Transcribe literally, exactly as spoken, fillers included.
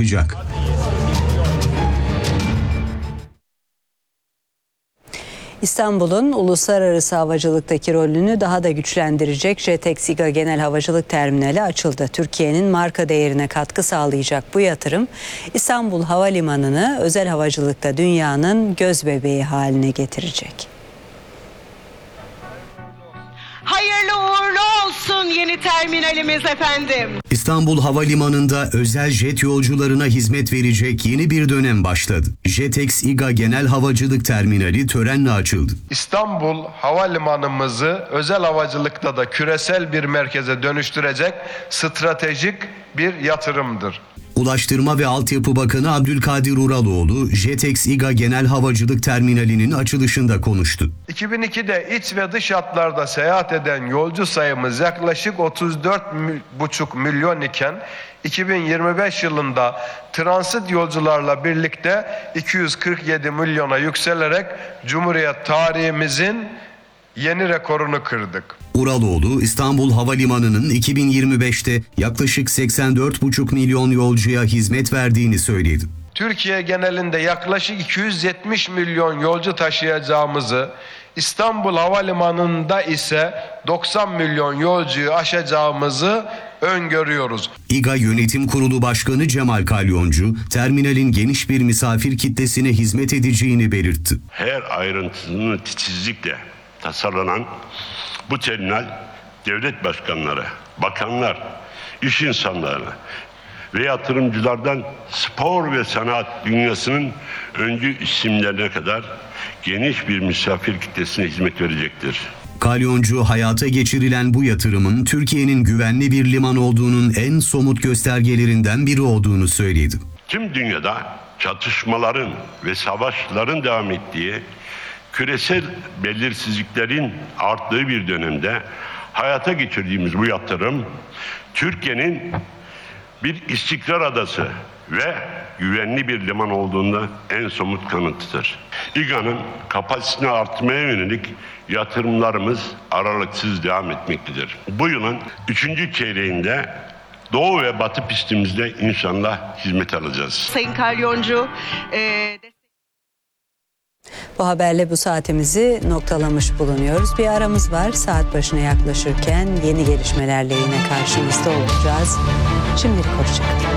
yapacak. İstanbul'un uluslararası havacılıktaki rolünü daha da güçlendirecek Jetex İGA Genel Havacılık Terminali açıldı. Türkiye'nin marka değerine katkı sağlayacak bu yatırım, İstanbul Havalimanı'nı özel havacılıkta dünyanın gözbebeği haline getirecek. Hayırlı uğurlu olsun yeni terminalimiz efendim. İstanbul Havalimanı'nda özel jet yolcularına hizmet verecek yeni bir dönem başladı. Jetex İGA Genel Havacılık Terminali törenle açıldı. İstanbul Havalimanımızı özel havacılıkta da küresel bir merkeze dönüştürecek stratejik bir yatırımdır. Ulaştırma ve Altyapı Bakanı Abdülkadir Uraloğlu, Jetex İGA Genel Havacılık Terminali'nin açılışında konuştu. iki bin ikide iç ve dış hatlarda seyahat eden yolcu sayımız yaklaşık otuz dört buçuk milyon iken iki bin yirmi beş yılında transit yolcularla birlikte iki yüz kırk yedi milyona yükselerek Cumhuriyet tarihimizin yeni rekorunu kırdık. Uraloğlu, İstanbul Havalimanı'nın iki bin yirmi beşte yaklaşık seksen dört buçuk milyon yolcuya hizmet verdiğini söyledi. Türkiye genelinde yaklaşık iki yüz yetmiş milyon yolcu taşıyacağımızı, İstanbul Havalimanı'nda ise doksan milyon yolcuyu aşacağımızı öngörüyoruz. İGA Yönetim Kurulu Başkanı Cemal Kalyoncu, terminalin geniş bir misafir kitlesine hizmet edeceğini belirtti. Her ayrıntısını titizlikle tasarlanan bu terminal devlet başkanları, bakanlar, iş insanları ve yatırımcılardan spor ve sanat dünyasının öncü isimlerine kadar geniş bir misafir kitlesine hizmet verecektir. Kalyoncu, hayata geçirilen bu yatırımın Türkiye'nin güvenli bir liman olduğunun en somut göstergelerinden biri olduğunu söyledi. Tüm dünyada çatışmaların ve savaşların devam ettiği, küresel belirsizliklerin arttığı bir dönemde hayata geçirdiğimiz bu yatırım, Türkiye'nin bir istikrar adası ve güvenli bir liman olduğunda en somut kanıtıdır. İGA'nın kapasitesini arttırmaya yönelik yatırımlarımız aralıksız devam etmektedir. Bu yılın üçüncü çeyreğinde Doğu ve Batı pistimizde inşallah hizmet alacağız. Sayın Kalyoncu, e Bu haberle bu saatimizi noktalamış bulunuyoruz. Bir aramız var. Saat başına yaklaşırken yeni gelişmelerle yine karşınızda olacağız. Şimdilik hoşçakalın.